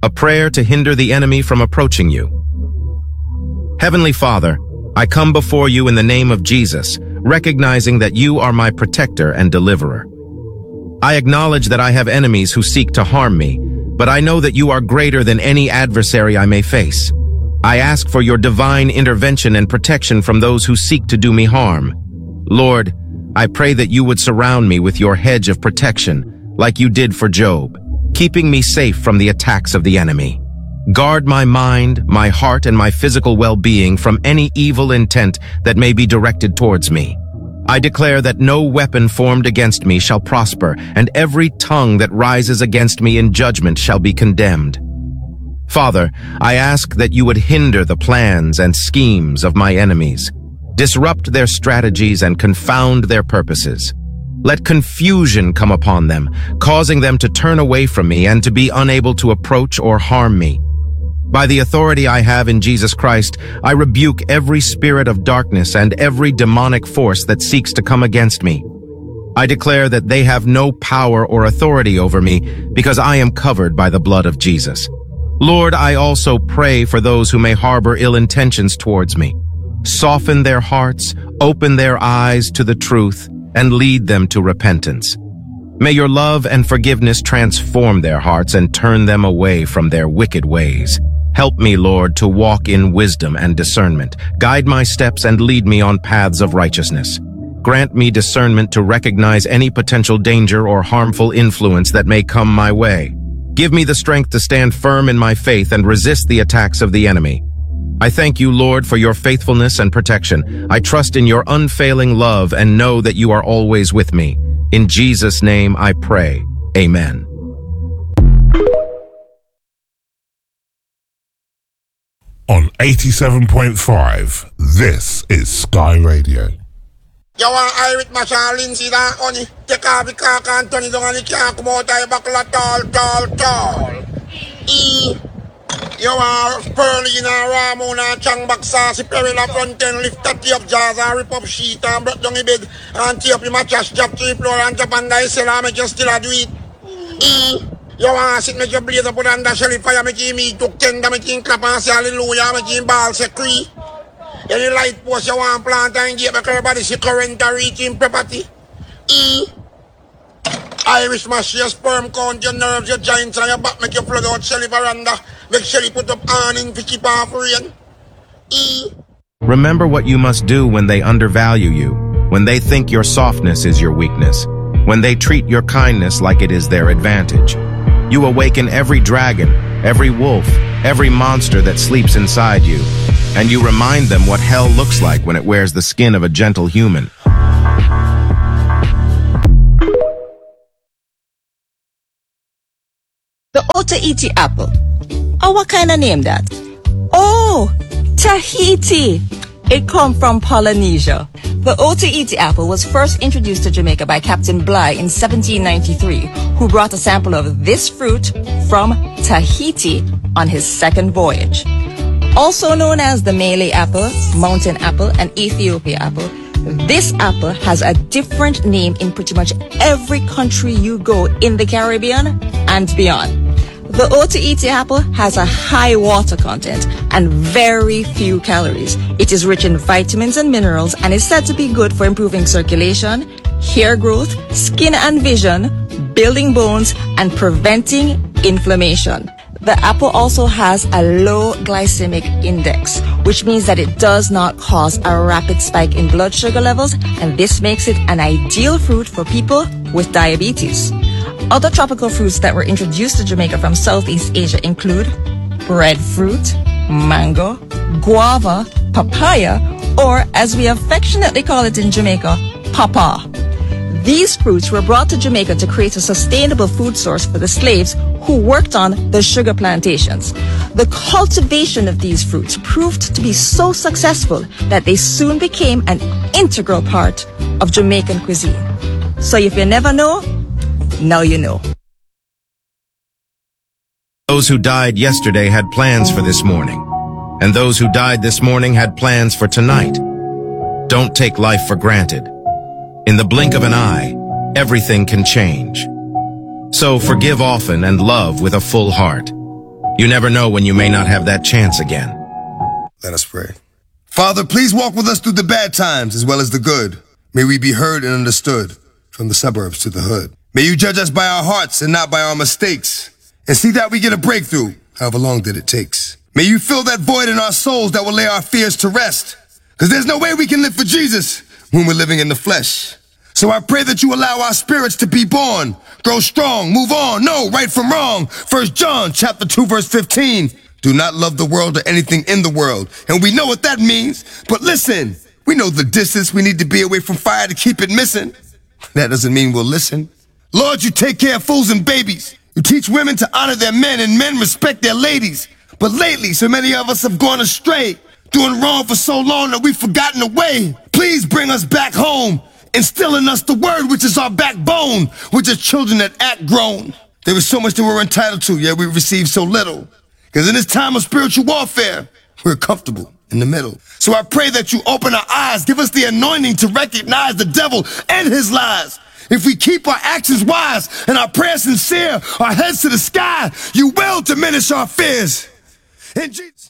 a prayer to hinder the enemy from approaching you. Heavenly Father, I come before you in the name of Jesus, recognizing that you are my protector and deliverer. I acknowledge that I have enemies who seek to harm me, but I know that you are greater than any adversary I may face. I ask for your divine intervention and protection from those who seek to do me harm. Lord, I pray that you would surround me with your hedge of protection, like you did for Job, keeping me safe from the attacks of the enemy. Guard my mind, my heart, and my physical well-being from any evil intent that may be directed towards me. I declare that no weapon formed against me shall prosper, and every tongue that rises against me in judgment shall be condemned. Father, I ask that you would hinder the plans and schemes of my enemies, disrupt their strategies and confound their purposes. Let confusion come upon them, causing them to turn away from me and to be unable to approach or harm me. By the authority I have in Jesus Christ, I rebuke every spirit of darkness and every demonic force that seeks to come against me. I declare that they have no power or authority over me because I am covered by the blood of Jesus. Lord, I also pray for those who may harbor ill intentions towards me. Soften their hearts, open their eyes to the truth, and lead them to repentance. May your love and forgiveness transform their hearts and turn them away from their wicked ways. Help me, Lord, to walk in wisdom and discernment. Guide my steps and lead me on paths of righteousness. Grant me discernment to recognize any potential danger or harmful influence that may come my way. Give me the strength to stand firm in my faith and resist the attacks of the enemy. I thank you, Lord, for your faithfulness and protection. I trust in your unfailing love and know that you are always with me. In Jesus' name I pray. Amen. On 87.5, this is Sky Radio. You want I with my Lindsay that honey? Take off the cock and turn it on and you can't come out of your buckle tall. You want Pearly in a Ramon and Chang back saucy peril up front and lift up the up jazz and rip up sheet and brought down the bed and tear up the mattress, drop to the floor and drop on the cell and make you still do it. You want to sit, make your blaze up under shelly fire, make him eat, took tender, make him clap and say hallelujah, make him ball, say cree. Any light post you want to plant and get back everybody, see current to reach in property. Irish mash, your sperm count, your nerves, your joints and your back, make you flood out shelly veranda, make shelly put up awning to keep off rain. Remember what you must do when they undervalue you, when they think your softness is your weakness, when they treat your kindness like it is their advantage. You awaken every dragon, every wolf, every monster that sleeps inside you, and you remind them what hell looks like when it wears the skin of a gentle human. The Otaheite apple. Oh, what kind of name that? Oh, Tahiti. It comes from Polynesia. The Otaheite apple was first introduced to Jamaica by Captain Bligh in 1793, who brought a sample of this fruit from Tahiti on his second voyage. Also known as the Malay apple, mountain apple, and Ethiopia apple, this apple has a different name in pretty much every country you go in the Caribbean and beyond. The Otaheite apple has a high water content and very few calories. It is rich in vitamins and minerals and is said to be good for improving circulation, hair growth, skin and vision, building bones, and preventing inflammation. The apple also has a low glycemic index, which means that it does not cause a rapid spike in blood sugar levels, and this makes it an ideal fruit for people with diabetes. Other tropical fruits that were introduced to Jamaica from Southeast Asia include breadfruit, mango, guava, papaya, or as we affectionately call it in Jamaica, papa. These fruits were brought to Jamaica to create a sustainable food source for the slaves who worked on the sugar plantations. The cultivation of these fruits proved to be so successful that they soon became an integral part of Jamaican cuisine. So if you never know, now you know. Those who died yesterday had plans for this morning, and those who died this morning had plans for tonight. Don't take life for granted. In the blink of an eye, everything can change. So forgive often and love with a full heart. You never know when you may not have that chance again. Let us pray. Father, please walk with us through the bad times as well as the good. May we be heard and understood from the suburbs to the hood. May you judge us by our hearts and not by our mistakes, and see that we get a breakthrough, however long that it takes. May you fill that void in our souls that will lay our fears to rest, because there's no way we can live for Jesus when we're living in the flesh. So I pray that you allow our spirits to be born, grow strong, move on, know right from wrong. 1 John chapter 2 verse 15. Do not love the world or anything in the world. And we know what that means. But listen, we know the distance we need to be away from fire to keep it missing. That doesn't mean we'll listen. Lord, you take care of fools and babies. You teach women to honor their men and men respect their ladies. But lately, so many of us have gone astray, doing wrong for so long that we've forgotten the way. Please bring us back home. Instill in us the word, which is our backbone. We're just children that act grown. There is so much that we're entitled to, yet we receive so little. Because in this time of spiritual warfare, we're comfortable in the middle. So I pray that you open our eyes, give us the anointing to recognize the devil and his lies. If we keep our actions wise and our prayers sincere, our heads to the sky, you will diminish our fears. In Jesus'